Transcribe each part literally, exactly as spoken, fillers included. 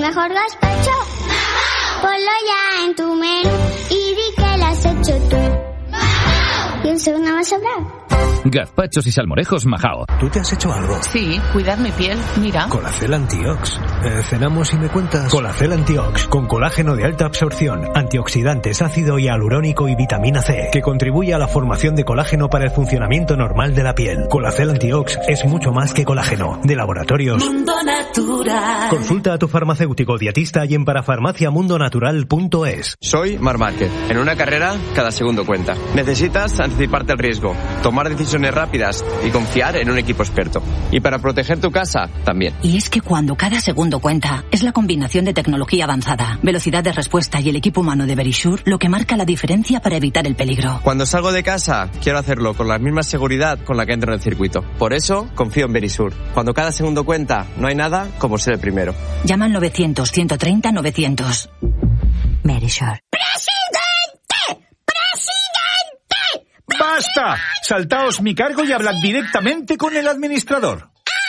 mejor gazpacho, ponlo ya en tu menú y di que lo has hecho tú. Y un segundo más sobrar. Gazpachos y salmorejos Majao. ¿Tú te has hecho algo? Sí, cuidar mi piel, mira. Colacel Antiox. Eh, cenamos y me cuentas. Colacel Antiox, con colágeno de alta absorción, antioxidantes, ácido hialurónico y vitamina C, que contribuye a la formación de colágeno para el funcionamiento normal de la piel. Colacel Antiox es mucho más que colágeno. De Laboratorios Mundo Natural. Consulta a tu farmacéutico dietista y en parafarmaciamundonatural punto es. Soy Mar Márquez. En una carrera, cada segundo cuenta. Necesitas anticiparte al riesgo, tomar decisiones rápidas y confiar en un equipo experto. Y para proteger tu casa, también. Y es que cuando cada segundo cuenta, es la combinación de tecnología avanzada, velocidad de respuesta y el equipo humano de Verisure lo que marca la diferencia para evitar el peligro. Cuando salgo de casa, quiero hacerlo con la misma seguridad con la que entro en el circuito. Por eso, confío en Verisure. Cuando cada segundo cuenta, no hay nada como ser el primero. Llama al novecientos, ciento treinta, novecientos. Verisure. ¡Basta! Saltaos mi cargo y hablad directamente con el administrador.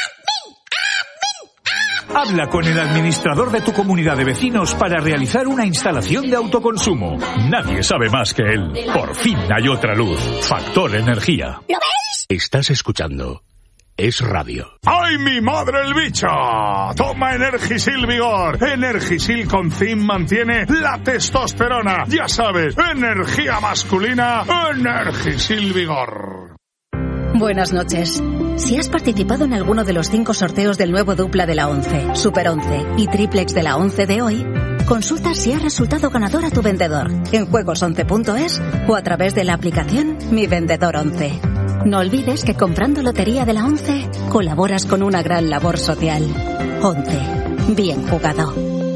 Habla con el administrador de tu comunidad de vecinos para realizar una instalación de autoconsumo. Nadie sabe más que él. Por fin hay otra luz. Factor Energía. ¿Lo veis? Estás escuchando Es Radio. ¡Ay, mi madre el bicho! Toma Energisil Vigor. Energisil con zinc mantiene la testosterona. Ya sabes, energía masculina, Energisil Vigor. Buenas noches. Si has participado en alguno de los cinco sorteos del nuevo dupla de la once, Super once y Triplex de la once de hoy, consulta si has resultado ganador a tu vendedor en juegos once punto es o a través de la aplicación Mi Vendedor once. No olvides que comprando Lotería de la once colaboras con una gran labor social. once. Bien jugado.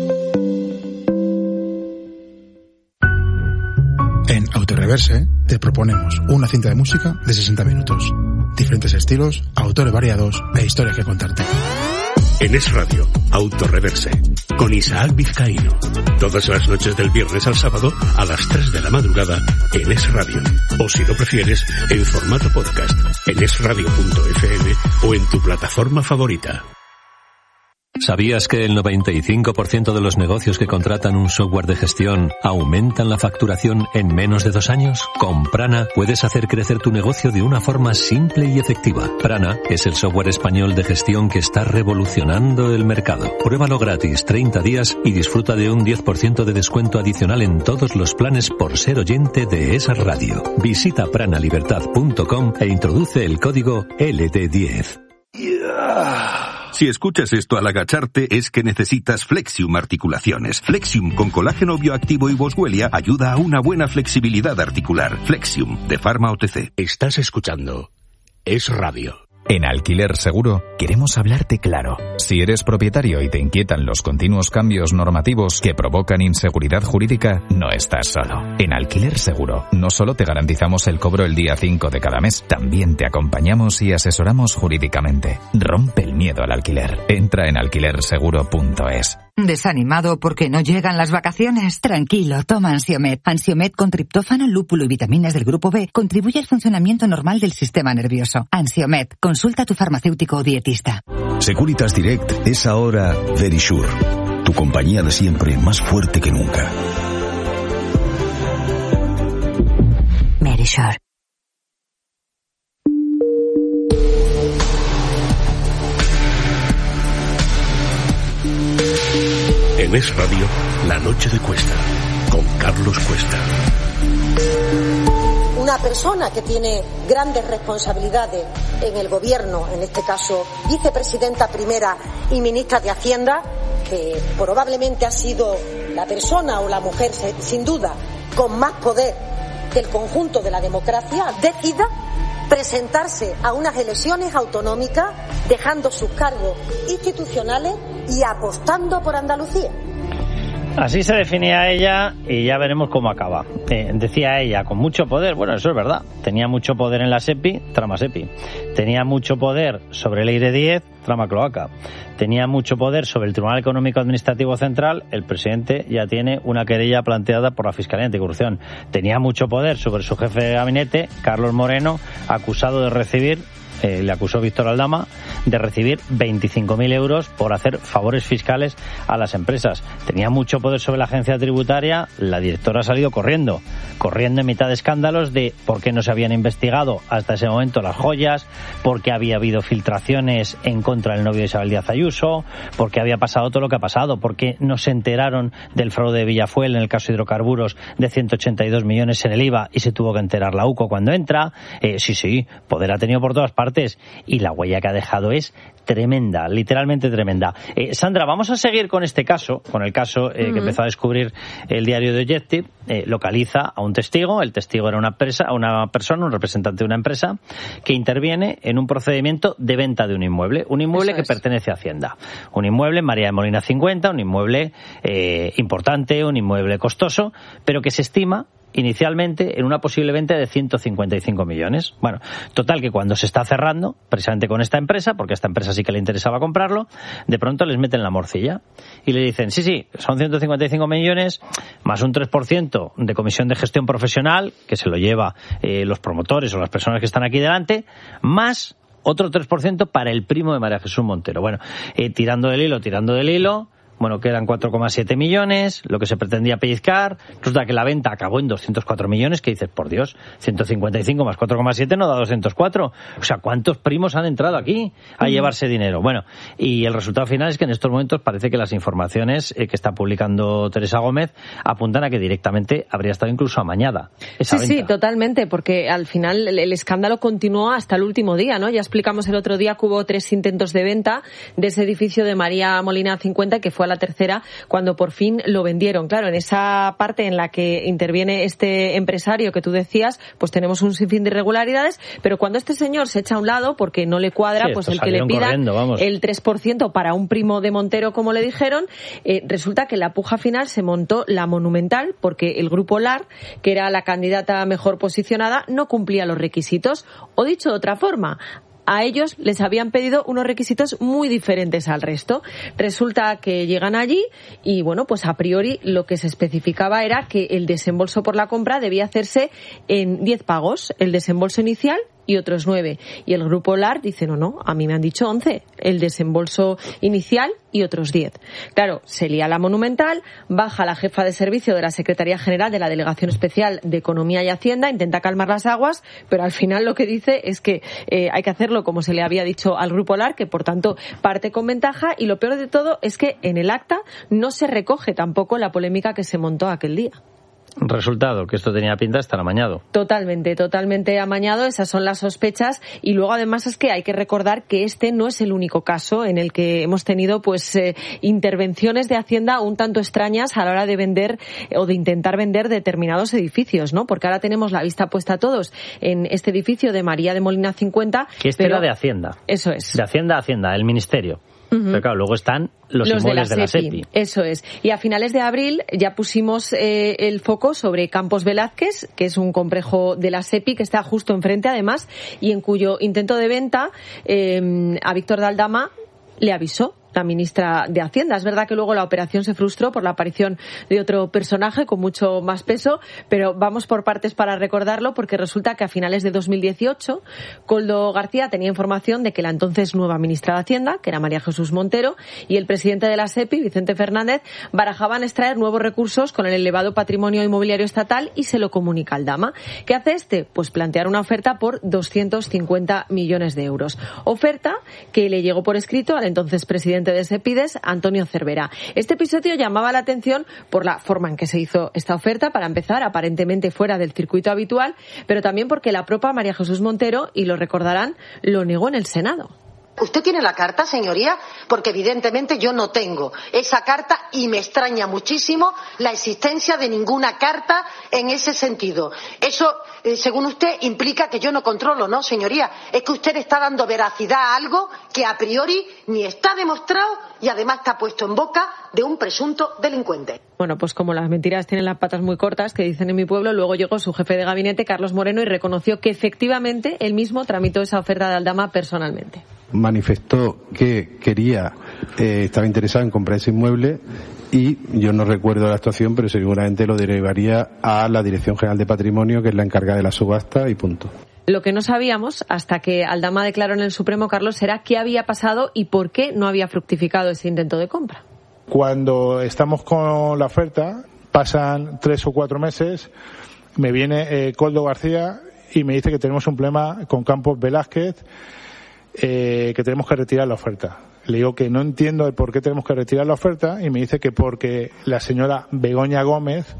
En Autoreverse te proponemos una cinta de música de sesenta minutos. Diferentes estilos, autores variados e historias que contarte. En Es Radio, Autoreverse, con Isaac Vizcaíno. Todas las noches del viernes al sábado a las tres de la madrugada en Es Radio. O si lo prefieres, en formato podcast, en es radio punto efe eme o en tu plataforma favorita. ¿Sabías que el noventa y cinco por ciento de los negocios que contratan un software de gestión aumentan la facturación en menos de dos años? Con Prana puedes hacer crecer tu negocio de una forma simple y efectiva. Prana es el software español de gestión que está revolucionando el mercado. Pruébalo gratis treinta días y disfruta de un diez por ciento de descuento adicional en todos los planes por ser oyente de esa radio. Visita prana libertad punto com e introduce el código L D diez. Si escuchas esto al agacharte es que necesitas Flexium Articulaciones. Flexium con colágeno bioactivo y Boswellia ayuda a una buena flexibilidad articular. Flexium, de Pharma O T C. Estás escuchando Es Radio. En Alquiler Seguro queremos hablarte claro. Si eres propietario y te inquietan los continuos cambios normativos que provocan inseguridad jurídica, no estás solo. En Alquiler Seguro no solo te garantizamos el cobro el día cinco de cada mes, también te acompañamos y asesoramos jurídicamente. Rompe el miedo al alquiler. Entra en alquiler seguro punto es. ¿Desanimado porque no llegan las vacaciones? Tranquilo, toma Ansiomet. Ansiomet con triptófano, lúpulo y vitaminas del grupo B contribuye al funcionamiento normal del sistema nervioso. Ansiomet, consulta a tu farmacéutico o dietista. Securitas Direct es ahora Verisure, tu compañía de siempre más fuerte que nunca. Verisure. En Es Radio, La Noche de Cuesta, con Carlos Cuesta. Una persona que tiene grandes responsabilidades en el gobierno, en este caso vicepresidenta primera y ministra de Hacienda, que probablemente ha sido la persona o la mujer, sin duda, con más poder del conjunto de la democracia, decida presentarse a unas elecciones autonómicas dejando sus cargos institucionales y apostando por Andalucía. Así se definía ella y ya veremos cómo acaba. Eh, decía ella, con mucho poder, bueno, eso es verdad, tenía mucho poder en la SEPI, trama SEPI, tenía mucho poder sobre el Eire diez, trama cloaca, tenía mucho poder sobre el Tribunal Económico Administrativo Central, el presidente ya tiene una querella planteada por la Fiscalía Anticorrupción, tenía mucho poder sobre su jefe de gabinete, Carlos Moreno, acusado de recibir eh, le acusó Víctor Aldama de recibir veinticinco mil euros por hacer favores fiscales a las empresas. Tenía mucho poder sobre la agencia tributaria, la directora ha salido corriendo, corriendo en mitad de escándalos de por qué no se habían investigado hasta ese momento las joyas, por qué había habido filtraciones en contra del novio de Isabel Díaz Ayuso, por qué había pasado todo lo que ha pasado, por qué no se enteraron del fraude de Villafuel en el caso de hidrocarburos de ciento ochenta y dos millones en el I V A y se tuvo que enterar la U C O cuando entra. Eh, sí, sí, poder ha tenido por todas partes y la huella que ha dejado es tremenda, literalmente tremenda. Eh, Sandra, vamos a seguir con este caso, con el caso eh, uh-huh. que empezó a descubrir el diario de Objective. Eh, localiza a un testigo, el testigo era una, empresa, una persona, un representante de una empresa, que interviene en un procedimiento de venta de un inmueble, un inmueble Eso que es. pertenece a Hacienda. Un inmueble en María de Molina cincuenta, un inmueble eh, importante, un inmueble costoso, pero que se estima inicialmente en una posible venta de ciento cincuenta y cinco millones. Bueno, total que cuando se está cerrando, precisamente con esta empresa, porque a esta empresa sí que le interesaba comprarlo, de pronto les meten la morcilla y le dicen, sí, sí, son ciento cincuenta y cinco millones más un tres por ciento de comisión de gestión profesional, que se lo lleva eh, los promotores o las personas que están aquí delante, más otro tres por ciento para el primo de María Jesús Montero. Bueno, eh, tirando del hilo, tirando del hilo, bueno, quedan cuatro coma siete millones, lo que se pretendía pellizcar. Resulta que la venta acabó en doscientos cuatro millones, que dices, por Dios, ciento cincuenta y cinco más cuatro coma siete no da doscientos cuatro. O sea, ¿cuántos primos han entrado aquí a uh-huh. llevarse dinero? Bueno, y el resultado final es que en estos momentos parece que las informaciones eh, que está publicando Teresa Gómez apuntan a que directamente habría estado incluso amañada esa sí, venta. Sí, totalmente, porque al final el, el escándalo continuó hasta el último día, ¿no? Ya explicamos el otro día que hubo tres intentos de venta de ese edificio de María Molina cincuenta, que fue a la tercera cuando por fin lo vendieron. Claro, en esa parte en la que interviene este empresario que tú decías, pues tenemos un sinfín de irregularidades, pero cuando este señor se echa a un lado porque no le cuadra, sí, pues el que le pida el tres por ciento para un primo de Montero, como le dijeron, eh, resulta que la puja final se montó la Monumental porque el grupo L A R, que era la candidata mejor posicionada, no cumplía los requisitos. O dicho de otra forma, a ellos les habían pedido unos requisitos muy diferentes al resto. Resulta que llegan allí y, bueno, pues a priori lo que se especificaba era que el desembolso por la compra debía hacerse en diez pagos, el desembolso inicial y otros nueve. Y el grupo L A R dice, no, no, a mí me han dicho once, el desembolso inicial y otros diez. Claro, se lía la Monumental, baja la jefa de servicio de la Secretaría General de la Delegación Especial de Economía y Hacienda, intenta calmar las aguas, pero al final lo que dice es que eh, hay que hacerlo como se le había dicho al grupo L A R, que por tanto parte con ventaja, y lo peor de todo es que en el acta no se recoge tampoco la polémica que se montó aquel día. Resultado, que esto tenía pinta de estar amañado. Totalmente, totalmente amañado, esas son las sospechas, y luego además es que hay que recordar que este no es el único caso en el que hemos tenido pues eh, intervenciones de Hacienda un tanto extrañas a la hora de vender eh, o de intentar vender determinados edificios, ¿no? Porque ahora tenemos la vista puesta todos en este edificio de María de Molina cincuenta. Que este pero... era de Hacienda. Eso es. De Hacienda a Hacienda, el Ministerio. Uh-huh. Pero claro, luego están los, los inmuebles de la, de la SEPI. Eso es. Y a finales de abril ya pusimos eh, el foco sobre Campos Velázquez, que es un complejo de la SEPI que está justo enfrente además, y en cuyo intento de venta eh, a Víctor de Aldama le avisó la ministra de Hacienda. Es verdad que luego la operación se frustró por la aparición de otro personaje con mucho más peso, pero vamos por partes para recordarlo, porque resulta que a finales de dos mil dieciocho Koldo García tenía información de que la entonces nueva ministra de Hacienda, que era María Jesús Montero, y el presidente de la SEPI, Vicente Fernández, barajaban extraer nuevos recursos con el elevado patrimonio inmobiliario estatal, y se lo comunica al Aldama. ¿Qué hace este? Pues plantear una oferta por doscientos cincuenta millones de euros. Oferta que le llegó por escrito al entonces presidente de Sepides, Antonio Cervera. Este episodio llamaba la atención por la forma en que se hizo esta oferta, para empezar, aparentemente fuera del circuito habitual, pero también porque la propia María Jesús Montero, y lo recordarán, lo negó en el Senado. ¿Usted tiene la carta, señoría? Porque evidentemente yo no tengo esa carta, y me extraña muchísimo la existencia de ninguna carta en ese sentido. Eso, eh, según usted, implica que yo no controlo, ¿no, señoría? Es que usted está dando veracidad a algo que a priori ni está demostrado y además está puesto en boca de un presunto delincuente. Bueno, pues como las mentiras tienen las patas muy cortas, que dicen en mi pueblo, luego llegó su jefe de gabinete, Carlos Moreno, y reconoció que efectivamente él mismo tramitó esa oferta de Aldama personalmente. Manifestó que quería, eh, estaba interesado en comprar ese inmueble, y yo no recuerdo la actuación, pero seguramente lo derivaría a la Dirección General de Patrimonio, que es la encargada de la subasta, y punto. Lo que no sabíamos, hasta que Aldama declaró en el Supremo, Carlos, era qué había pasado y por qué no había fructificado ese intento de compra. Cuando estamos con la oferta, pasan tres o cuatro meses, me viene eh, Coldo García y me dice que tenemos un problema con Campos Velázquez, eh, que tenemos que retirar la oferta. Le digo que no entiendo el por qué tenemos que retirar la oferta y me dice que porque la señora Begoña Gómez,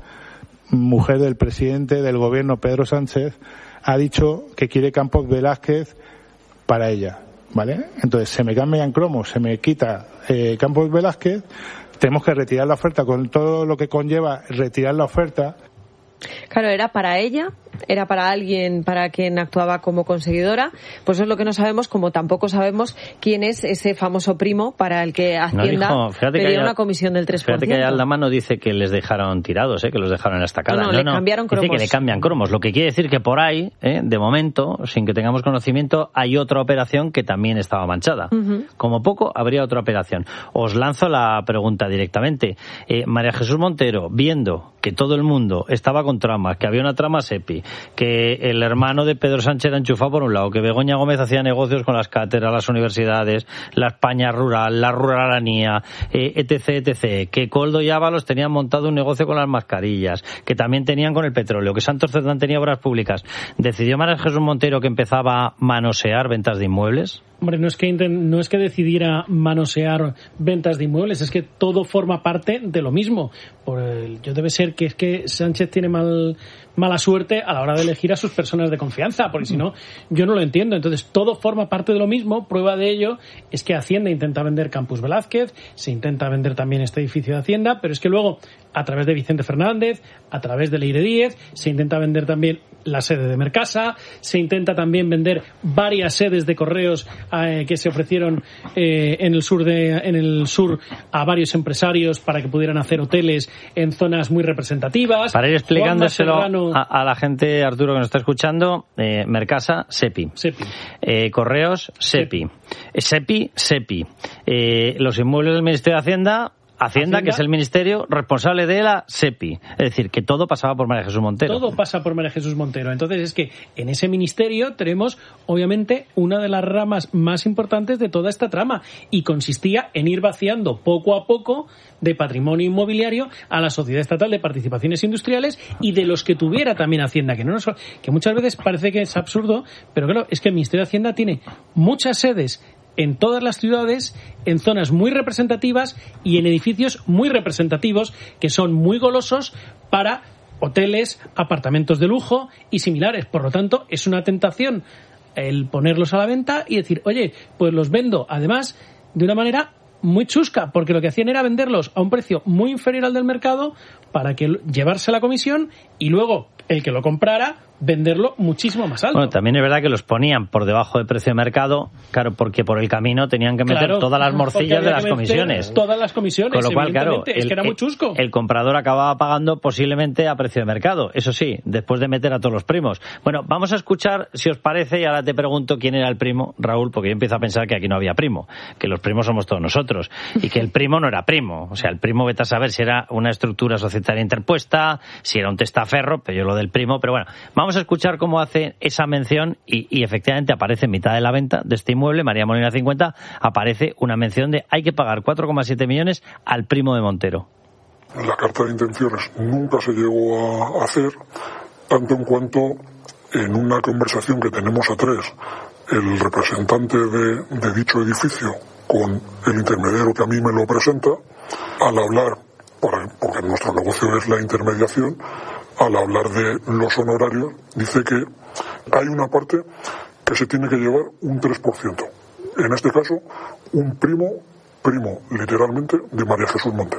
mujer del presidente del gobierno Pedro Sánchez, ha dicho que quiere Campos Velázquez para ella, ¿vale? Entonces se me cambian cromos, se me quita eh, Campos Velázquez, tenemos que retirar la oferta con todo lo que conlleva retirar la oferta. Claro, era para ella, era para alguien para quien actuaba como conseguidora, pues eso es lo que no sabemos, como tampoco sabemos quién es ese famoso primo para el que Hacienda no dijo, pedía haya, una comisión del tres por ciento. Fíjate que Aldama no dice que les dejaron tirados, ¿eh? Que los dejaron en la estacada. No, no, no le no, cambiaron cromos. Dice que le cambian cromos, lo que quiere decir que por ahí, ¿eh? De momento, sin que tengamos conocimiento, hay otra operación que también estaba manchada. Uh-huh. Como poco, habría otra operación. Os lanzo la pregunta directamente. Eh, María Jesús Montero, viendo que todo el mundo estaba con tramas, que había una trama SEPI, que el hermano de Pedro Sánchez era enchufado por un lado, que Begoña Gómez hacía negocios con las cátedras, las universidades, la España rural, la ruralanía, eh, etc, etc, que Coldo y Ábalos tenían montado un negocio con las mascarillas, que también tenían con el petróleo, que Santos Cerdán tenía obras públicas. ¿Decidió María Jesús Montero que empezaba a manosear ventas de inmuebles? Hombre, no es que no es que decidiera manosear ventas de inmuebles, es que todo forma parte de lo mismo. Por el, yo debe ser que es que Sánchez tiene mal mala suerte a la hora de elegir a sus personas de confianza, porque si no, yo no lo entiendo. Entonces, todo forma parte de lo mismo. Prueba de ello es que Hacienda intenta vender Campus Velázquez, se intenta vender también este edificio de Hacienda, pero es que luego, a través de Vicente Fernández, a través de Leire Díez, se intenta vender también la sede de Mercasa, se intenta también vender varias sedes de correos eh, que se ofrecieron eh, en el sur de en el sur a varios empresarios para que pudieran hacer hoteles en zonas muy representativas. Para ir explicándoselo a, a la gente, Arturo, que nos está escuchando, eh, Mercasa, SEPI. SEPI. Eh, correos, SEPI. SEPI, SEPI. Eh, los inmuebles del Ministerio de Hacienda, Hacienda, Hacienda, que es el ministerio responsable de la SEPI. Es decir, que todo pasaba por María Jesús Montero. Todo pasa por María Jesús Montero. Entonces es que en ese ministerio tenemos, obviamente, una de las ramas más importantes de toda esta trama. Y consistía en ir vaciando poco a poco de patrimonio inmobiliario a la Sociedad Estatal de Participaciones Industriales y de los que tuviera también Hacienda. Que, no nos, que muchas veces parece que es absurdo, pero claro, es que el Ministerio de Hacienda tiene muchas sedes en todas las ciudades, en zonas muy representativas y en edificios muy representativos que son muy golosos para hoteles, apartamentos de lujo y similares. Por lo tanto, es una tentación el ponerlos a la venta y decir, oye, pues los vendo, además, de una manera muy chusca, porque lo que hacían era venderlos a un precio muy inferior al del mercado para que llevarse la comisión y luego el que lo comprara venderlo muchísimo más alto. Bueno, también es verdad que los ponían por debajo del precio de mercado, claro, porque por el camino tenían que meter claro, todas las morcillas de las comisiones. Todas las comisiones, con lo cual, claro, es el, que era muy chusco. El, el comprador acababa pagando posiblemente a precio de mercado, eso sí, después de meter a todos los primos. Bueno, vamos a escuchar, si os parece, y ahora te pregunto quién era el primo, Raúl, porque yo empiezo a pensar que aquí no había primo, que los primos somos todos nosotros, y que el primo no era primo. O sea, el primo, vete a saber si era una estructura societaria interpuesta, si era un testaferro, pero yo lo del primo, pero bueno, vamos a escuchar cómo hace esa mención y, y efectivamente aparece en mitad de la venta de este inmueble, María Molina cincuenta, aparece una mención de hay que pagar cuatro coma siete millones al primo de Montero. La carta de intenciones nunca se llegó a hacer, tanto en cuanto en una conversación que tenemos a tres, el representante de, de dicho edificio con el intermediario que a mí me lo presenta, al hablar, porque nuestro negocio es la intermediación, al hablar de los honorarios, dice que hay una parte que se tiene que llevar un tres por ciento. En este caso, un primo, primo literalmente, de María Jesús Montero.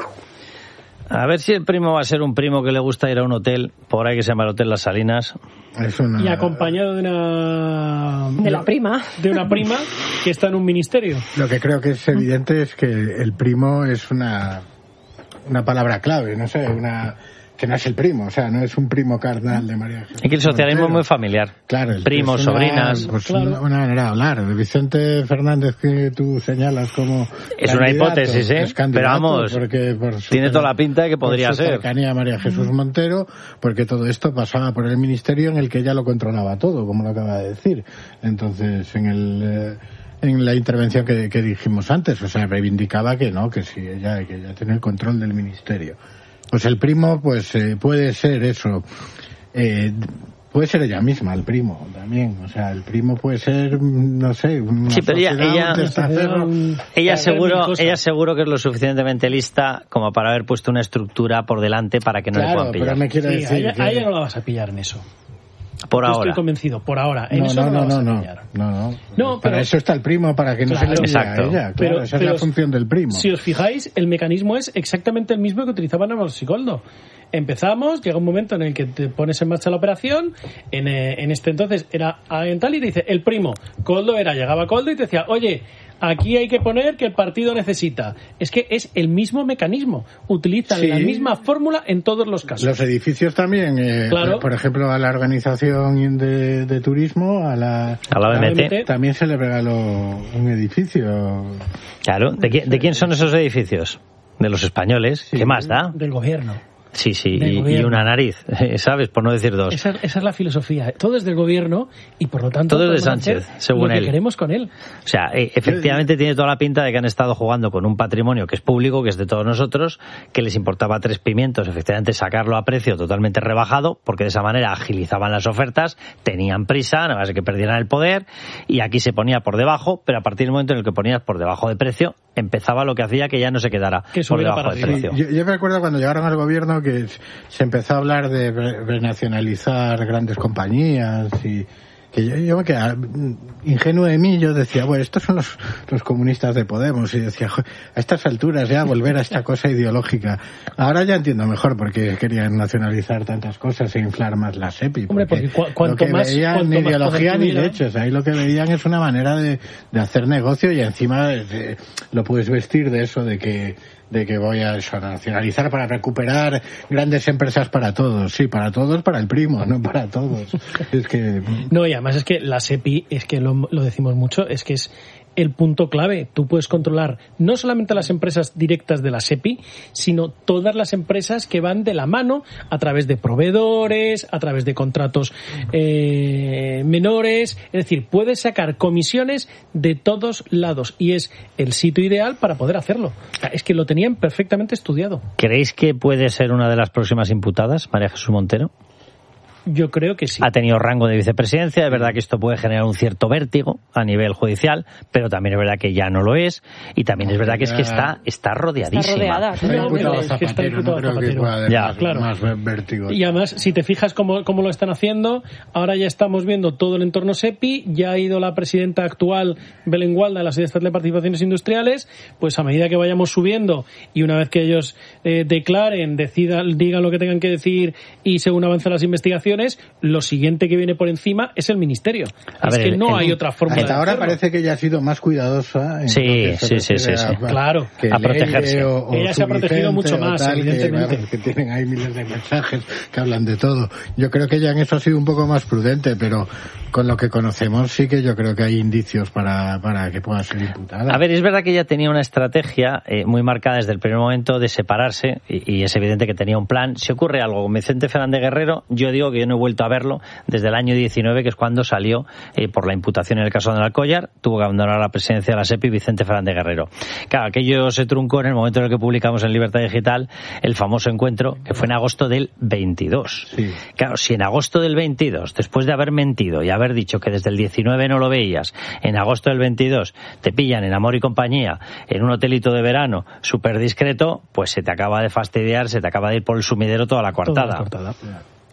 A ver si el primo va a ser un primo que le gusta ir a un hotel, por ahí que se llama el Hotel Las Salinas. Es una... Y acompañado de una... De la prima. De una prima que está en un ministerio. Lo que creo que es evidente es que el primo es una, una palabra clave, no sé, una... que no es el primo, o sea, no es un primo carnal de María Jesús. Es que el socialismo Montero es muy familiar. Claro, primos, es una, sobrinas. Pues claro. una, una manera de hablar. El Vicente Fernández que tú señalas como es una hipótesis, ¿eh? Pero vamos, porque por tiene toda la pinta de que podría por su ser. cercanía a María Jesús Montero, porque todo esto pasaba por el ministerio en el que ella lo controlaba todo, como lo acaba de decir. Entonces, en el eh, en la intervención que, que dijimos antes, o sea, reivindicaba que no, que sí, ella, que ella tiene el control del ministerio. Pues el primo, pues eh, puede ser eso, eh, puede ser ella misma, el primo también, o sea, el primo puede ser, no sé, una sí, pero sociedad, ella, un testaferro, ella, ella seguro, ella seguro que es lo suficientemente lista como para haber puesto una estructura por delante para que no claro, le puedan pillar. Pero me quiere sí, decir a, ella, que... a ella no la vas a pillar en eso. Por Yo ahora. Estoy convencido, por ahora. En No, eso no, no, no, la vas no, a no, pillar. no, no. No, para pero- eso está el primo, para que no Claro. se le pille a Exacto. ella. Claro, Pero- esa pero es la función del primo. Si os fijáis, el mecanismo es exactamente el mismo que utilizaban Álvaro Sicoldo. Empezamos, llega un momento en el que te pones en marcha la operación, en, eh, en este entonces era alguien tal y te dice, el primo, Coldo era, llegaba Coldo y te decía, oye, aquí hay que poner que el partido necesita. Es que es el mismo mecanismo, utilizan Sí. la misma fórmula en todos los casos. Los edificios también, eh, Claro. por ejemplo, a la organización de, de turismo, a la, A la B M T. también se le regaló un edificio. Claro, ¿de, qui- ¿de quién son esos edificios? De los españoles. ¿Qué más da? Del gobierno. Sí, sí, Del y, y gobierno. una nariz, ¿sabes? Por no decir dos. Esa, esa es la filosofía. Todo es del gobierno y por lo tanto Todo es de podemos hacer Sánchez, según lo que él. queremos con él. O sea, eh, efectivamente tiene toda la pinta de que han estado jugando con un patrimonio que es público, que es de todos nosotros, que les importaba tres pimientos, efectivamente sacarlo a precio totalmente rebajado, porque de esa manera agilizaban las ofertas, tenían prisa, nada más que perdieran el poder, y aquí se ponía por debajo, pero a partir del momento en el que ponías por debajo de precio, empezaba lo que hacía que ya no se quedara Que por subiera debajo para de arriba. precio. Yo, yo me acuerdo cuando llegaron al gobierno que se empezó a hablar de re- renacionalizar grandes compañías y que yo, yo me quedaba ingenuo de mí, yo decía, bueno, estos son los, los comunistas de Podemos, y decía, "Jo, a estas alturas ya volver a esta cosa ideológica". Ahora ya entiendo mejor por qué querían nacionalizar tantas cosas e inflar más la SEPI. Hombre, porque cu- cuanto lo que más- veían cuanto ni más ideología poder ni tuviera- lechos, ahí lo que veían es una manera de, de hacer negocio y encima eh, lo puedes vestir de eso, de que de que voy a eso, a nacionalizar para recuperar grandes empresas para todos. Sí, para todos, para el primo, no para todos. Es que... No, y además es que la SEPI, es que lo, lo decimos mucho, es que es el punto clave. Tú puedes controlar no solamente las empresas directas de la SEPI, sino todas las empresas que van de la mano a través de proveedores, a través de contratos eh, menores. Es decir, puedes sacar comisiones de todos lados y es el sitio ideal para poder hacerlo. O sea, es que lo tenían perfectamente estudiado. ¿Creéis que puede ser una de las próximas imputadas, María Jesús Montero? Yo creo que sí. Ha tenido rango de vicepresidencia, es verdad que esto puede generar un cierto vértigo a nivel judicial, pero también es verdad que ya no lo es, y también es verdad que es que está, está rodeadísima. Está rodeada. Está No, imputado es que está Zapatero, imputado no creo que Zapatero. pueda haber Ya, más, claro. más vértigo. Y además, si te fijas cómo, cómo lo están haciendo, ahora ya estamos viendo todo el entorno SEPI, ya ha ido la presidenta actual, Belén Gualda, de la Sociedad Estatal de Participaciones Industriales, pues a medida que vayamos subiendo y una vez que ellos eh, declaren, decidan, digan lo que tengan que decir y según avancen las investigaciones, lo siguiente que viene por encima es el ministerio. A es ver, que no el- hay otra forma Hasta de ahora hacerlo. parece que ella ha sido más cuidadosa en Sí, lo que se sí, sí, refiere sí, sí. a- Claro, que a Leire protegerse. o- o Ella se ha su protegido Vicente mucho o más, tal, que, evidentemente. vamos, que tienen ahí miles de mensajes que hablan de todo. Yo creo que ella en eso ha sido un poco más prudente, pero con lo que conocemos sí que yo creo que hay indicios para, para que pueda ser imputada. A ver, es verdad que ella tenía una estrategia eh, muy marcada desde el primer momento de separarse y, y es evidente que tenía un plan. Si ocurre algo con Vicente Fernández Guerrero, yo digo que yo no he vuelto a verlo desde el año diecinueve, que es cuando salió eh, por la imputación en el caso de Alcollar, tuvo que abandonar la presidencia de la SEPI Vicente Fernández Guerrero. Claro, aquello se truncó en el momento en el que publicamos en Libertad Digital el famoso encuentro, que fue en agosto del veintidós. Sí. Claro, si en agosto del veintidós, después de haber mentido y haber dicho que desde el diecinueve no lo veías, en agosto del veintidós te pillan en Amor y Compañía, en un hotelito de verano súper discreto, pues se te acaba de fastidiar, se te acaba de ir por el sumidero toda la coartada. Toda la coartada.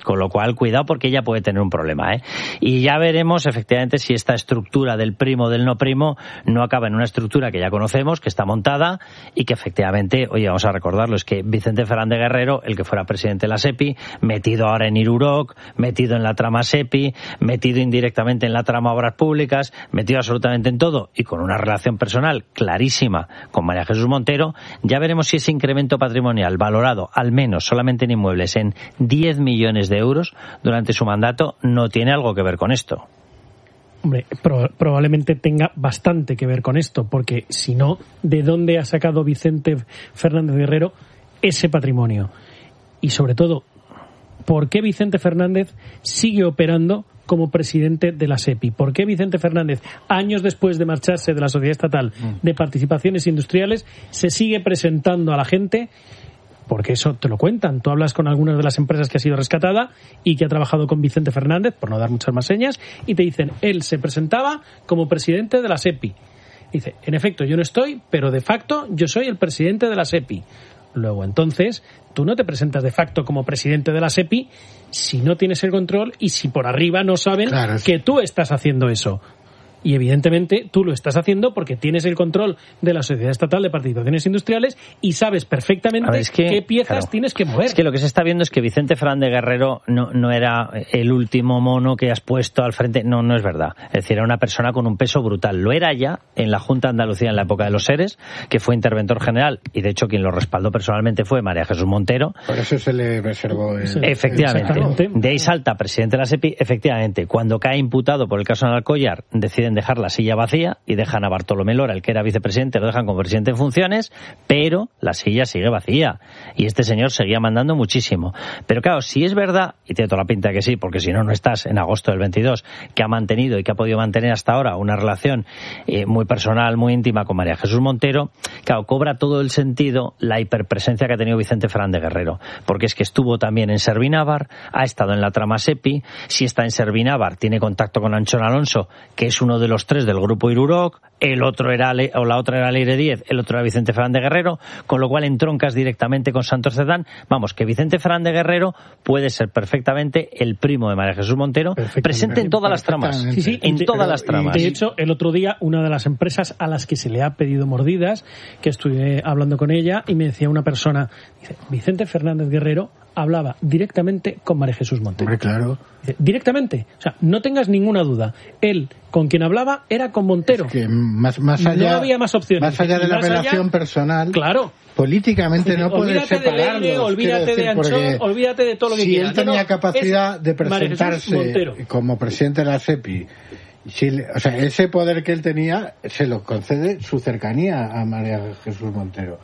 Con lo cual, cuidado porque ella puede tener un problema, ¿eh? Y ya veremos efectivamente si esta estructura del primo del no primo no acaba en una estructura que ya conocemos, que está montada y que efectivamente, oye, vamos a recordarlo, es que Vicente Fernández Guerrero, el que fuera presidente de la SEPI, metido ahora en Iruroc, metido en la trama SEPI, metido indirectamente en la trama Obras Públicas, metido absolutamente en todo y con una relación personal clarísima con María Jesús Montero, ya veremos si ese incremento patrimonial valorado al menos solamente en inmuebles en diez millones de euros durante su mandato no tiene algo que ver con esto. Hombre, pro- probablemente tenga bastante que ver con esto, porque si no, ¿de dónde ha sacado Vicente Fernández Guerrero ese patrimonio? Y sobre todo, ¿por qué Vicente Fernández sigue operando como presidente de la SEPI? ¿Por qué Vicente Fernández, años después de marcharse de la Sociedad Estatal de Participaciones Industriales, se sigue presentando a la gente? Porque eso te lo cuentan. Tú hablas con algunas de las empresas que ha sido rescatada y que ha trabajado con Vicente Fernández, por no dar muchas más señas, y te dicen, él se presentaba como presidente de la SEPI. Dice, en efecto, yo no estoy, pero de facto yo soy el presidente de la SEPI. Luego, entonces, tú no te presentas de facto como presidente de la SEPI si no tienes el control y si por arriba no saben claro, que tú estás haciendo eso. Y evidentemente tú lo estás haciendo porque tienes el control de la Sociedad Estatal de Participaciones Industriales y sabes perfectamente ver, es que, qué piezas claro, tienes que mover. Es que lo que se está viendo es que Vicente Fernández Guerrero no, no era el último mono que has puesto al frente. No, no es verdad. Es decir, era una persona con un peso brutal. Lo era ya en la Junta de Andalucía en la época de los Seres, que fue interventor general y de hecho quien lo respaldó personalmente fue María Jesús Montero. Por eso se le reservó el... Efectivamente. De ahí salta presidente de la SEPI. Efectivamente, cuando cae imputado por el caso Analcollar, deciden dejar la silla vacía y dejan a Bartolomé Lora, el que era vicepresidente, lo dejan como presidente en funciones, pero la silla sigue vacía y este señor seguía mandando muchísimo. Pero claro, si es verdad, y tiene toda la pinta de que sí, porque si no, no estás en agosto del veintidós, que ha mantenido y que ha podido mantener hasta ahora una relación eh, muy personal, muy íntima con María Jesús Montero, claro, cobra todo el sentido la hiperpresencia que ha tenido Vicente Fernández Guerrero, porque es que estuvo también en Servinávar, ha estado en la trama SEPI, si está en Servinávar tiene contacto con Anchón Alonso, que es uno de los tres del grupo Iruroc, el otro era, o la otra era Leire Díez, el otro era Vicente Fernández Guerrero, con lo cual entroncas directamente con Santos Cerdán. Vamos, que Vicente Fernández Guerrero puede ser perfectamente el primo de María Jesús Montero, presente en todas las tramas, sí, sí, en todas pero, las tramas. De hecho, el otro día, una de las empresas a las que se le ha pedido mordidas, que estuve hablando con ella, y me decía una persona, dice, Vicente Fernández Guerrero hablaba directamente con María Jesús Montero. Hombre, claro. Directamente. O sea, no tengas ninguna duda. Él, con quien hablaba, era con Montero. Es que más, más allá, no había más opciones. Más allá de la relación allá, personal. Claro. Políticamente no puedes separarlos. De Leire, olvídate decir, de Anchón, olvídate de todo lo que si quieras. Si él tenía no, capacidad de presentarse como presidente de la SEPI, si, o sea, ese poder que él tenía se lo concede su cercanía a María Jesús Montero.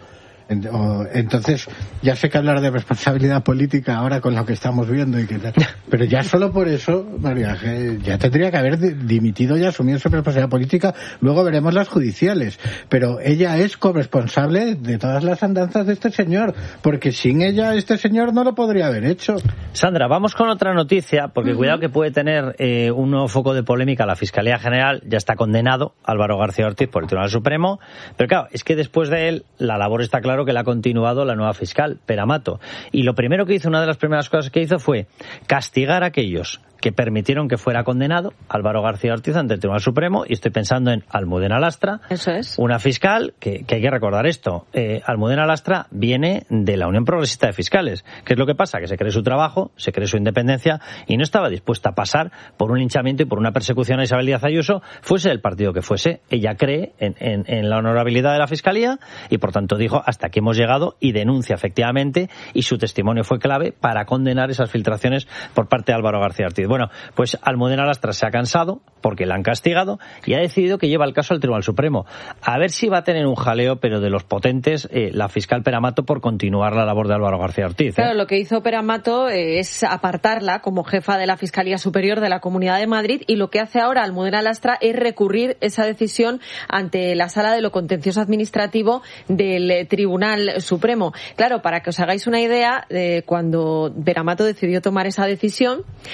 Entonces, ya sé que hablar de responsabilidad política ahora con lo que estamos viendo y que tal, pero ya solo por eso, María, ya tendría que haber dimitido y asumido su responsabilidad política. Luego veremos las judiciales, pero ella es corresponsable de todas las andanzas de este señor, porque sin ella este señor no lo podría haber hecho. Sandra, vamos con otra noticia, porque uh-huh. cuidado que puede tener eh, un nuevo foco de polémica. La Fiscalía General ya está condenado Álvaro García Ortiz por el Tribunal Supremo, pero claro, es que después de él la labor está claro que la ha continuado la nueva fiscal, Pera Mato. Y lo primero que hizo, una de las primeras cosas que hizo fue castigar a aquellos que permitieron que fuera condenado Álvaro García Ortiz ante el Tribunal Supremo, y estoy pensando en Almudena Lastra, eso es, una fiscal que, que hay que recordar esto, eh, Almudena Lastra viene de la Unión Progresista de Fiscales. ¿Qué es lo que pasa? Que se cree su trabajo, se cree su independencia y no estaba dispuesta a pasar por un linchamiento y por una persecución a Isabel Díaz Ayuso, fuese del partido que fuese. Ella cree en, en, en la honorabilidad de la Fiscalía y por tanto dijo, hasta aquí hemos llegado, y denuncia efectivamente, y su testimonio fue clave para condenar esas filtraciones por parte de Álvaro García Ortiz. Bueno, pues Almudena Lastra se ha cansado porque la han castigado y ha decidido que lleva el caso al Tribunal Supremo. A ver si va a tener un jaleo, pero de los potentes, eh, la fiscal Pera Mato, por continuar la labor de Álvaro García Ortiz. ¿eh? Claro, lo que hizo Pera Mato eh, es apartarla como jefa de la Fiscalía Superior de la Comunidad de Madrid, y lo que hace ahora Almudena Lastra es recurrir esa decisión ante la Sala de lo Contencioso Administrativo del eh, Tribunal Supremo. Claro, para que os hagáis una idea, eh, cuando Pera Mato decidió tomar esa decisión, aparte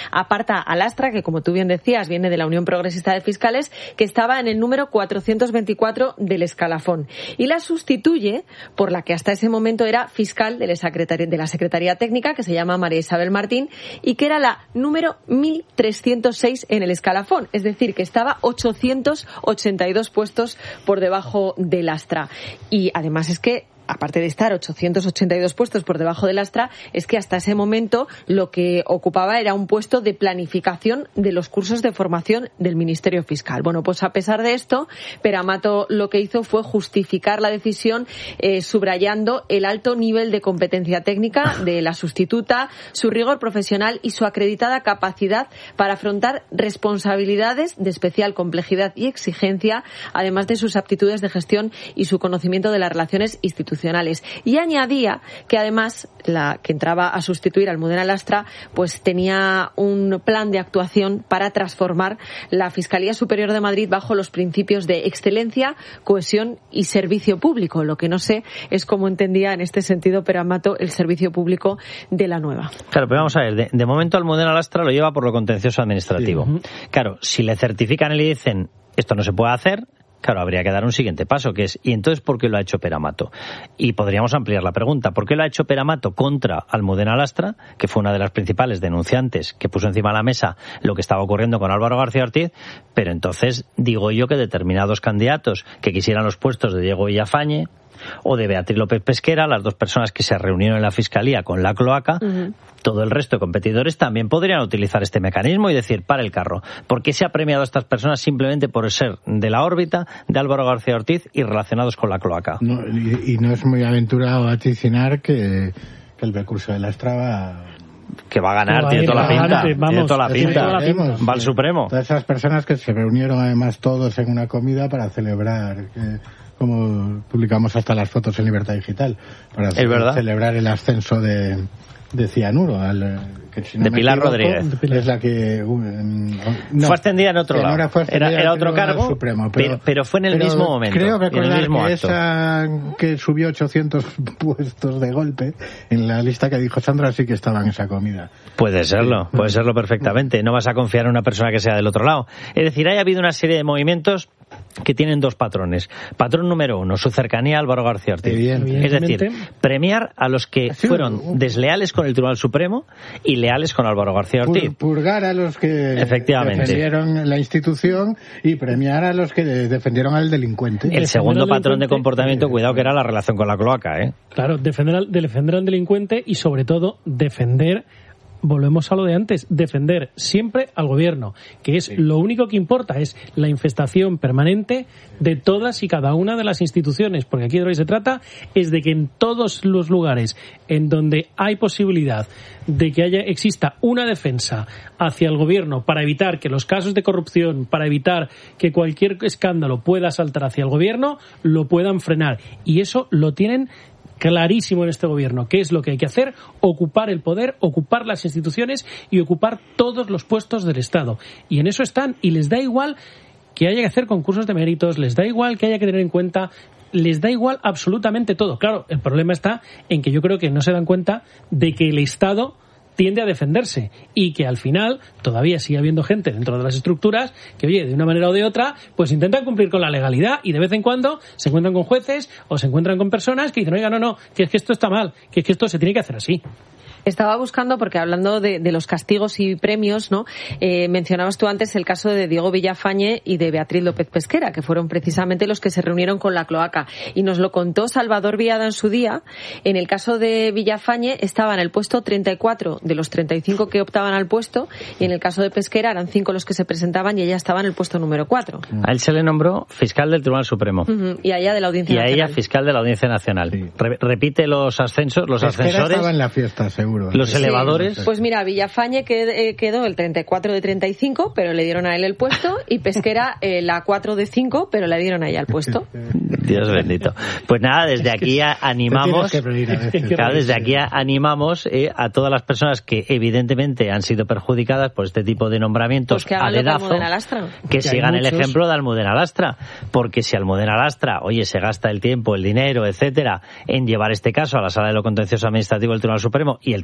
Marta Alastra, que como tú bien decías, viene de la Unión Progresista de Fiscales, que estaba en el número cuatrocientos veinticuatro del escalafón. Y la sustituye por la que hasta ese momento era fiscal de la Secretaría, de la Secretaría Técnica, que se llama María Isabel Martín, y que era la número mil trescientos seis en el escalafón. Es decir, que estaba ochocientos ochenta y dos puestos por debajo de Lastra. Y además es que, aparte de estar ochocientos ochenta y dos puestos por debajo del Astra, es que hasta ese momento lo que ocupaba era un puesto de planificación de los cursos de formación del Ministerio Fiscal. Bueno, pues a pesar de esto, Peramato lo que hizo fue justificar la decisión eh, subrayando el alto nivel de competencia técnica de la sustituta, su rigor profesional y su acreditada capacidad para afrontar responsabilidades de especial complejidad y exigencia, además de sus aptitudes de gestión y su conocimiento de las relaciones institucionales. Y añadía que además la que entraba a sustituir a Almudena Lastra pues tenía un plan de actuación para transformar la Fiscalía Superior de Madrid bajo los principios de excelencia, cohesión y servicio público. Lo que no sé es cómo entendía en este sentido Peramato el servicio público de la nueva. Claro, pero vamos a ver, de, de momento Almudena Lastra lo lleva por lo contencioso administrativo. Sí. Claro, si le certifican y le dicen esto no se puede hacer, claro, habría que dar un siguiente paso, que es, ¿y entonces por qué lo ha hecho Peramato? Y podríamos ampliar la pregunta. ¿Por qué lo ha hecho Peramato contra Almudena Lastra, que fue una de las principales denunciantes que puso encima de la mesa lo que estaba ocurriendo con Álvaro García Ortiz? Pero entonces digo yo que determinados candidatos que quisieran los puestos de Diego Villafañe o de Beatriz López Pesquera, las dos personas que se reunieron en la Fiscalía con la cloaca, uh-huh. todo el resto de competidores también podrían utilizar este mecanismo y decir, para el carro. ¿Por qué se ha premiado a estas personas simplemente por ser de la órbita de Álvaro García Ortiz y relacionados con la cloaca? No, y, y no es muy aventurado vaticinar que, que el recurso de la Estrada que va a ganar, va tiene, a toda la pinta, vamos, tiene toda la pinta, tiene toda la pinta, va al Supremo. Todas esas personas que se reunieron además todos en una comida para celebrar... Que, como publicamos hasta las fotos en Libertad Digital, para ¿Es verdad? celebrar el ascenso de, de Cianuro. Al, que si no de Pilar equivoco, Rodríguez. Es la que... Um, no, fue ascendida en otro lado. Era, era otro cargo, Supremo, pero, pero, pero fue en el pero mismo momento. Creo que, en el mismo que acto. esa que subió ochocientos puestos de golpe, en la lista que dijo Sandra, sí que estaba en esa comida. Puede serlo, puede serlo perfectamente. No vas a confiar en una persona que sea del otro lado. Es decir, ha habido una serie de movimientos que tienen dos patrones. Patrón número uno, su cercanía a Álvaro García Ortiz. Es decir, premiar a los que fueron desleales con el Tribunal Supremo y leales con Álvaro García Ortiz. Purgar a los que Efectivamente. defendieron la institución y premiar a los que defendieron al delincuente. El segundo patrón de comportamiento, cuidado, que era la relación con la cloaca, ¿eh? Claro, defender al, defender al delincuente y sobre todo defender... Volvemos a lo de antes, defender siempre al gobierno, que es sí. lo único que importa, es la infestación permanente de todas y cada una de las instituciones, porque aquí de lo que se trata es de que en todos los lugares en donde hay posibilidad de que haya exista una defensa hacia el gobierno para evitar que los casos de corrupción, para evitar que cualquier escándalo pueda saltar hacia el gobierno, lo puedan frenar. Y eso lo tienen clarísimo en este gobierno. ¿Qué es lo que hay que hacer? Ocupar el poder, ocupar las instituciones y ocupar todos los puestos del Estado. Y en eso están. Y les da igual que haya que hacer concursos de méritos, les da igual que haya que tener en cuenta, les da igual absolutamente todo. Claro, el problema está en que yo creo que no se dan cuenta de que el Estado tiende a defenderse y que al final todavía sigue habiendo gente dentro de las estructuras que, oye, de una manera o de otra, pues intentan cumplir con la legalidad y de vez en cuando se encuentran con jueces o se encuentran con personas que dicen, oiga, no, no, que es que esto está mal, que es que esto se tiene que hacer así. Estaba buscando, porque hablando de, de los castigos y premios, ¿no? Eh, mencionabas tú antes el caso de Diego Villafañe y de Beatriz López Pesquera, que fueron precisamente los que se reunieron con la cloaca. Y nos lo contó Salvador Viada en su día. En el caso de Villafañe estaba en el puesto treinta y cuatro de los treinta y cinco que optaban al puesto, y en el caso de Pesquera eran cinco los que se presentaban y ella estaba en el puesto número cuatro. A él se le nombró fiscal del Tribunal Supremo. Uh-huh. Y a ella de la Audiencia y Nacional. Y a ella fiscal de la Audiencia Nacional. Sí. Re- repite los ascensos, los Pesquera ascensores. Estaba en la fiesta, seguro. Los sí. elevadores. Pues mira, Villafañe quedó el treinta y cuatro de treinta y cinco, pero le dieron a él el puesto, y Pesquera eh, la cuatro de cinco, pero le dieron a ella el puesto. Dios bendito. Pues nada, desde aquí animamos, claro, desde aquí animamos eh, a todas las personas que evidentemente han sido perjudicadas por este tipo de nombramientos pues que a dedazo, que, que sigan el ejemplo de Almudena Lastra, porque si Almudena Lastra, oye, se gasta el tiempo, el dinero, etcétera, en llevar este caso a la Sala de lo Contencioso Administrativo del Tribunal Supremo y el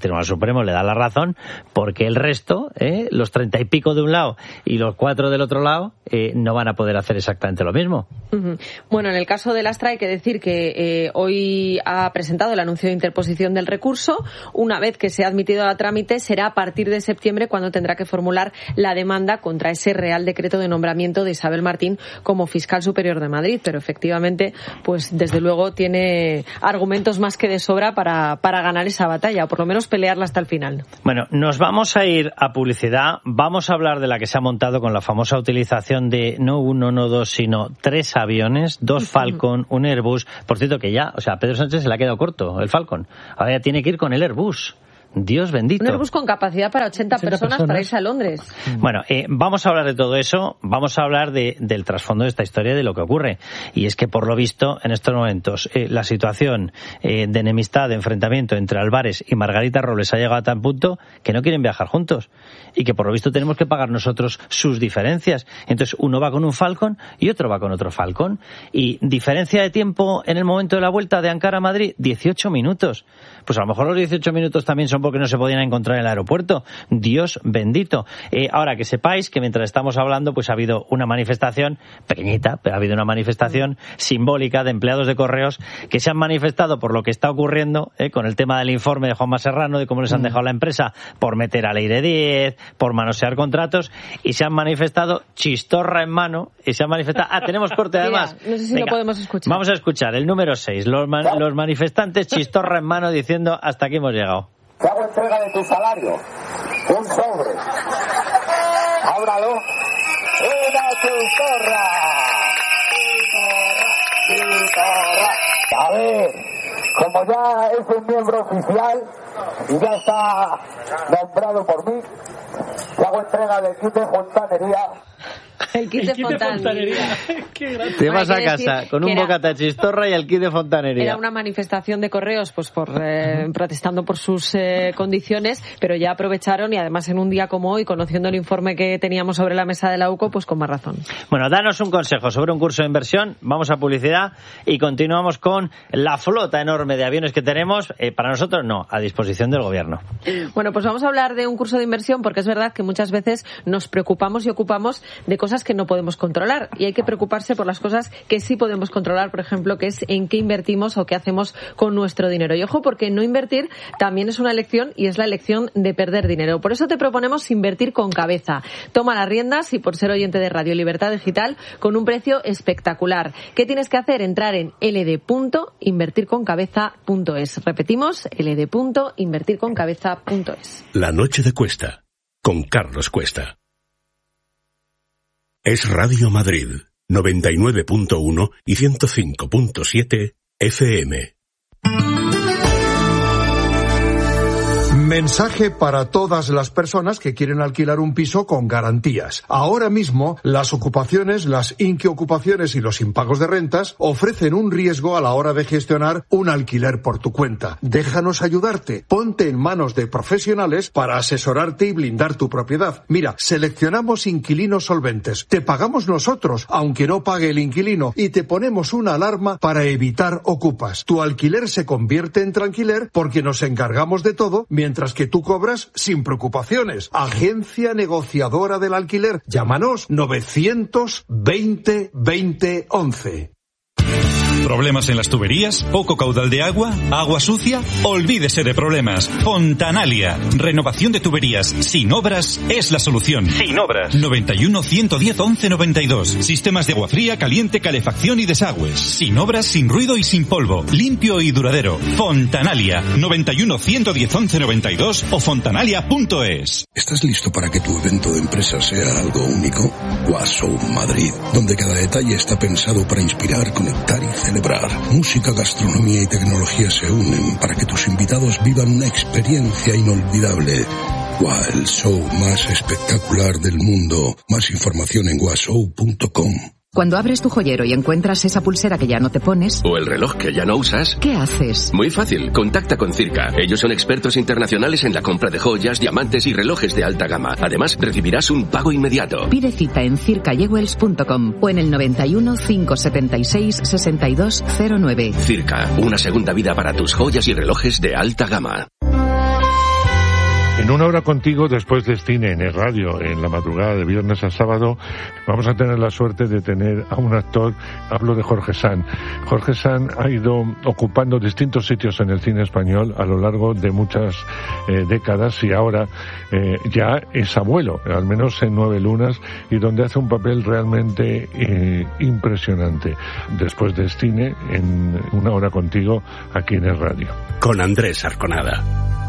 Tribunal Supremo le da la razón, porque el resto, ¿eh? los treinta y pico de un lado y los cuatro del otro lado, eh, no van a poder hacer exactamente lo mismo. Uh-huh. Bueno, en el caso de Lastra hay que decir que eh, hoy ha presentado el anuncio de interposición del recurso. Una vez que se ha admitido a trámite, será a partir de septiembre cuando tendrá que formular la demanda contra ese Real Decreto de nombramiento de Isabel Martín como fiscal superior de Madrid. Pero efectivamente, pues desde luego tiene argumentos más que de sobra para, para ganar esa batalla, o por lo menos pelearla hasta el final. Bueno, nos vamos a ir a publicidad. Vamos a hablar de la que se ha montado con la famosa utilización de no uno, no dos, sino tres aviones, dos Falcon, un Airbus. Por cierto que ya, o sea, a Pedro Sánchez se le ha quedado corto el Falcon. Ahora ya tiene que ir con el Airbus. Dios bendito. Un Airbus con capacidad para ochenta, ochenta personas, personas para irse a Londres. Bueno, eh, vamos a hablar de todo eso, vamos a hablar de, del trasfondo de esta historia, de lo que ocurre. Y es que, por lo visto, en estos momentos, eh, la situación eh, de enemistad, de enfrentamiento entre Álvarez y Margarita Robles ha llegado a tal punto que no quieren viajar juntos. Y que, por lo visto, tenemos que pagar nosotros sus diferencias. Entonces, uno va con un Falcon y otro va con otro Falcon. Y diferencia de tiempo en el momento de la vuelta de Ankara a Madrid, dieciocho minutos. Pues a lo mejor los dieciocho minutos también son porque no se podían encontrar en el aeropuerto. Dios bendito. Eh, ahora, que sepáis que mientras estamos hablando, pues ha habido una manifestación, pequeñita, pero ha habido una manifestación simbólica de empleados de correos que se han manifestado por lo que está ocurriendo eh, con el tema del informe de Juanma Serrano, de cómo les han dejado la empresa por meter a Leire diez, por manosear contratos, y se han manifestado chistorra en mano, y se han manifestado... Ah, tenemos corte además. Mira, no sé si Venga, lo podemos escuchar. Vamos a escuchar el número seis, los, man, los manifestantes chistorra en mano diciendo hasta aquí hemos llegado. Te hago entrega de tu salario. Un sobre. Ábralo. ¡Una chistorra! ¡Chistorra! ¡Chistorra! A ver, como ya es un miembro oficial y ya está nombrado por mí, te hago entrega del kit de fontanería. El kit, el kit de fontanería. Te vas a casa con un bocata de chistorra y el kit de fontanería. Era una manifestación de correos, pues por eh, protestando por sus eh, condiciones, pero ya aprovecharon, y además en un día como hoy, conociendo el informe que teníamos sobre la mesa de la U C O, pues con más razón. Bueno, danos un consejo sobre un curso de inversión. Vamos a publicidad y continuamos con la flota enorme de aviones que tenemos. Eh, para nosotros no, a disposición del gobierno. Bueno, pues vamos a hablar de un curso de inversión, porque es verdad que muchas veces nos preocupamos y ocupamos de cosas que no podemos controlar, y hay que preocuparse por las cosas que sí podemos controlar, por ejemplo, que es en qué invertimos o qué hacemos con nuestro dinero. Y ojo, porque no invertir también es una elección, y es la elección de perder dinero. Por eso te proponemos invertir con cabeza. Toma las riendas, y por ser oyente de Radio Libertad Digital, con un precio espectacular. ¿Qué tienes que hacer? Entrar en l d punto invertir con cabeza punto es. Repetimos, l d punto invertir con cabeza punto es. La noche de Cuesta, con Carlos Cuesta. Es Radio Madrid, noventa y nueve punto uno y ciento cinco punto siete F M. Mensaje para todas las personas que quieren alquilar un piso con garantías. Ahora mismo, las ocupaciones, las inquiocupaciones y los impagos de rentas ofrecen un riesgo a la hora de gestionar un alquiler por tu cuenta. Déjanos ayudarte. Ponte en manos de profesionales para asesorarte y blindar tu propiedad. Mira, seleccionamos inquilinos solventes. Te pagamos nosotros, aunque no pague el inquilino, y te ponemos una alarma para evitar ocupas. Tu alquiler se convierte en tranquiler porque nos encargamos de todo, mientras que tú cobras sin preocupaciones. Agencia negociadora del alquiler. Llámanos novecientos veinte veinte once. ¿Problemas en las tuberías? ¿Poco caudal de agua? ¿Agua sucia? Olvídese de problemas. Fontanalia. Renovación de tuberías sin obras es la solución. Sin obras. noventa y uno, ciento diez, once noventa y dos. Sistemas de agua fría, caliente, calefacción y desagües. Sin obras, sin ruido y sin polvo. Limpio y duradero. Fontanalia. noventa y uno, ciento diez, once noventa y dos o fontanalia punto es. ¿Estás listo para que tu evento de empresa sea algo único? Washow Madrid, donde cada detalle está pensado para inspirar, conectar y celebrar. Música, gastronomía y tecnología se unen para que tus invitados vivan una experiencia inolvidable. Wow, el show más espectacular del mundo. Más información en washow punto com. Cuando abres tu joyero y encuentras esa pulsera que ya no te pones... O el reloj que ya no usas... ¿Qué haces? Muy fácil, contacta con Circa. Ellos son expertos internacionales en la compra de joyas, diamantes y relojes de alta gama. Además, recibirás un pago inmediato. Pide cita en circa jewels punto com o en el noventa y uno, cinco setenta y seis, sesenta y dos cero nueve. Circa, una segunda vida para tus joyas y relojes de alta gama. En una hora contigo, después de Cine en el radio, en la madrugada de viernes a sábado, vamos a tener la suerte de tener a un actor, hablo de Jorge San. Jorge San ha ido ocupando distintos sitios en el cine español a lo largo de muchas eh, décadas y ahora eh, ya es abuelo, al menos en Nueve Lunas, y donde hace un papel realmente eh, impresionante. Después de Cine, en una hora contigo, aquí en el radio. Con Andrés Arconada.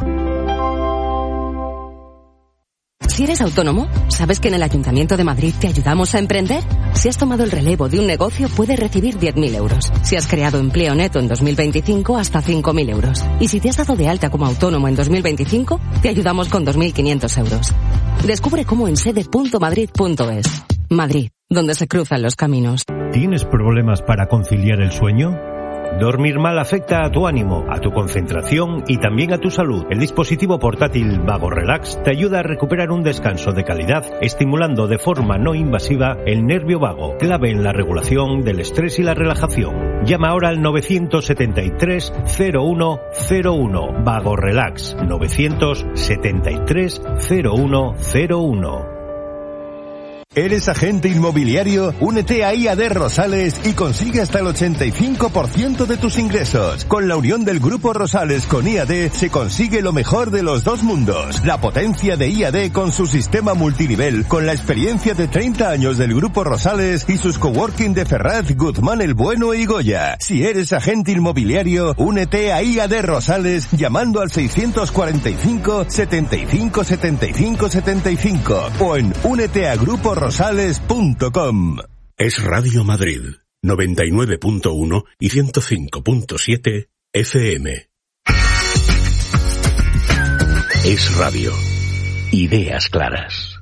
Si eres autónomo, ¿sabes que en el Ayuntamiento de Madrid te ayudamos a emprender? Si has tomado el relevo de un negocio, puedes recibir diez mil euros. Si has creado empleo neto en dos mil veinticinco, hasta cinco mil euros. Y si te has dado de alta como autónomo en dos mil veinticinco, te ayudamos con dos mil quinientos euros. Descubre cómo en sede punto madrid punto es. Madrid, donde se cruzan los caminos. ¿Tienes problemas para conciliar el sueño? Dormir mal afecta a tu ánimo, a tu concentración y también a tu salud. El dispositivo portátil Vago Relax te ayuda a recuperar un descanso de calidad, estimulando de forma no invasiva el nervio vago, clave en la regulación del estrés y la relajación. Llama ahora al nueve siete tres, cero uno cero uno. Vago Relax, nueve siete tres, cero uno cero uno. ¿Eres agente inmobiliario? Únete a I A D Rosales y consigue hasta el ochenta y cinco por ciento de tus ingresos. Con la unión del Grupo Rosales con I A D se consigue lo mejor de los dos mundos. La potencia de I A D con su sistema multinivel, con la experiencia de treinta años del Grupo Rosales y sus coworking de Ferraz, Guzmán el Bueno y Goya. Si eres agente inmobiliario, únete a I A D Rosales llamando al seiscientos cuarenta y cinco, setenta y cinco, setenta y cinco, setenta y cinco o en únete a grupo rosales punto com. Es Radio Madrid, noventa y nueve punto uno y ciento cinco punto siete F M. Es Radio. Ideas claras.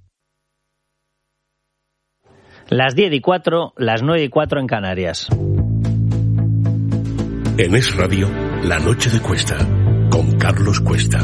Las diez y cuatro, las nueve y cuatro en Canarias. En Es Radio, La Noche de Cuesta, con Carlos Cuesta.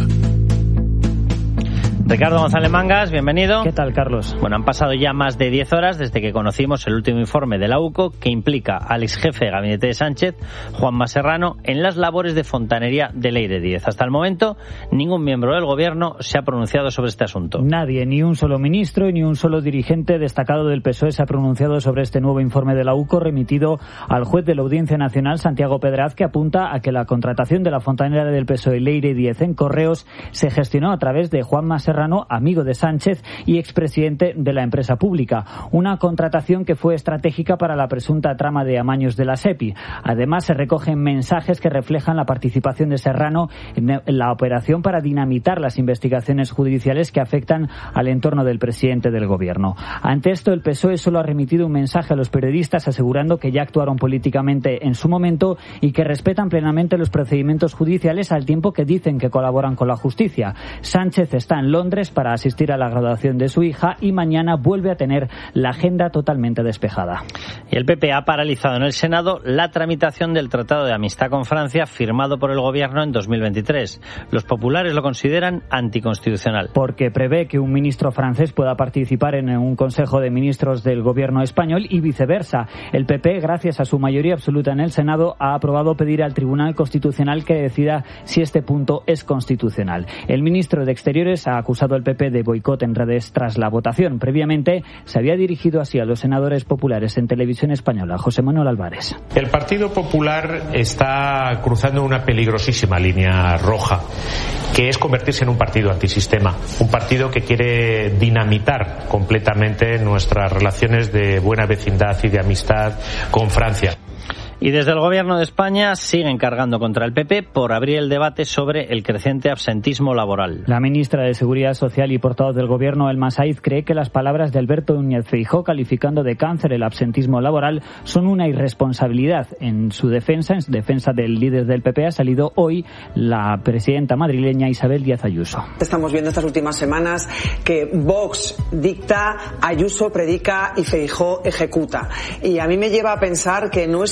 Ricardo González Mangas, bienvenido. ¿Qué tal, Carlos? Bueno, han pasado ya más de diez horas desde que conocimos el último informe de la U C O que implica al exjefe de gabinete de Sánchez, Juanma Serrano, en las labores de fontanería del Eire diez. Hasta el momento, ningún miembro del gobierno se ha pronunciado sobre este asunto. Nadie, ni un solo ministro ni un solo dirigente destacado del P S O E se ha pronunciado sobre este nuevo informe de la U C O remitido al juez de la Audiencia Nacional, Santiago Pedraz, que apunta a que la contratación de la fontanera del P S O E Leire diez en Correos se gestionó a través de Juanma Serrano, amigo de Sánchez y expresidente de la empresa pública. Una contratación que fue estratégica para la presunta trama de amaños de la SEPI. Además, se recogen mensajes que reflejan la participación de Serrano en la operación para dinamitar las investigaciones judiciales que afectan al entorno del presidente del gobierno. Ante esto, el P S O E solo ha remitido un mensaje a los periodistas asegurando que ya actuaron políticamente en su momento y que respetan plenamente los procedimientos judiciales al tiempo que dicen que colaboran con la justicia. Sánchez está en Londres para asistir a la graduación de su hija y mañana vuelve a tener la agenda totalmente despejada. Y el P P ha paralizado en el Senado la tramitación del Tratado de Amistad con Francia firmado por el Gobierno en dos mil veintitrés. Los populares lo consideran anticonstitucional. Porque prevé que un ministro francés pueda participar en un Consejo de Ministros del Gobierno español y viceversa. El P P, gracias a su mayoría absoluta en el Senado, ha aprobado pedir al Tribunal Constitucional que decida si este punto es constitucional. El ministro de Exteriores ha acusado al P P de boicot en redes tras la votación. Previamente se había dirigido así a los senadores populares en Televisión Española. José Manuel Álvarez. El Partido Popular está cruzando una peligrosísima línea roja, que es convertirse en un partido antisistema, un partido que quiere dinamitar completamente nuestras relaciones de buena vecindad y de amistad con Francia. Y desde el Gobierno de España siguen cargando contra el P P por abrir el debate sobre el creciente absentismo laboral. La ministra de Seguridad Social y portavoz del Gobierno, Elma Saíz, cree que las palabras de Alberto Núñez Feijóo calificando de cáncer el absentismo laboral son una irresponsabilidad. En su defensa, en defensa del líder del P P, ha salido hoy la presidenta madrileña Isabel Díaz Ayuso. Estamos viendo estas últimas semanas que Vox dicta, Ayuso predica y Feijóo ejecuta. Y a mí me lleva a pensar que no es que no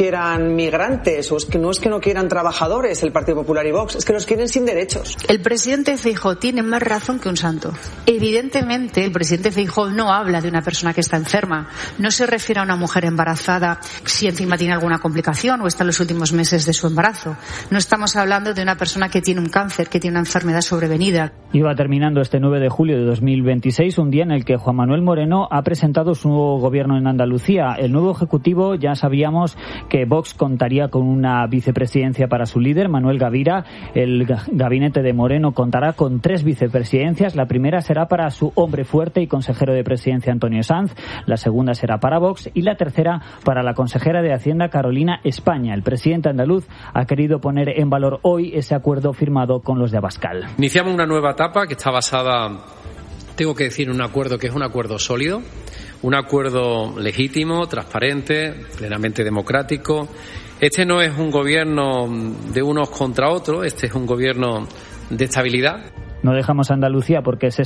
quieran migrantes o es que no es que no quieran trabajadores el Partido Popular y Vox, es que los quieren sin derechos. El presidente Feijóo tiene más razón que un santo. Evidentemente, el presidente Feijóo no habla de una persona que está enferma, no se refiere a una mujer embarazada si encima tiene alguna complicación o está en los últimos meses de su embarazo. No estamos hablando de una persona que tiene un cáncer, que tiene una enfermedad sobrevenida. Iba terminando este nueve de julio de dos mil veintiséis, un día en el que Juan Manuel Moreno ha presentado su nuevo gobierno en Andalucía. El nuevo ejecutivo, ya sabíamos que Vox contaría con una vicepresidencia para su líder, Manuel Gavira. El gabinete de Moreno contará con tres vicepresidencias. La primera será para su hombre fuerte y consejero de presidencia, Antonio Sanz. La segunda será para Vox y la tercera para la consejera de Hacienda, Carolina España. El presidente andaluz ha querido poner en valor hoy ese acuerdo firmado con los de Abascal. Iniciamos una nueva etapa que está basada, tengo que decir, en un acuerdo que es un acuerdo sólido, un acuerdo legítimo, transparente, plenamente democrático. Este no es un gobierno de unos contra otros, este es un gobierno de estabilidad. No dejamos Andalucía porque es